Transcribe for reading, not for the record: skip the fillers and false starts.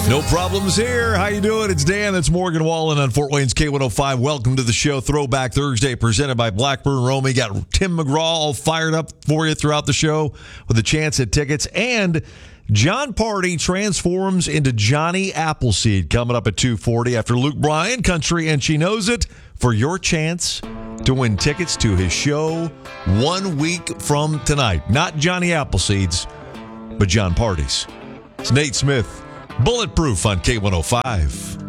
No problems here. How you doing? It's Dan. That's Morgan Wallen on Fort Wayne's K105. Welcome to the show. Throwback Thursday presented by Blackburn Romy. Got Tim McGraw all fired up for you throughout the show with a chance at tickets. And John Party transforms into Johnny Appleseed coming up at 2:40 after Luke Bryan, Country and She Knows It, for your chance to win tickets to his show 1 week from tonight. Not Johnny Appleseed's, but John Party's. It's Nate Smith. Bulletproof on K105.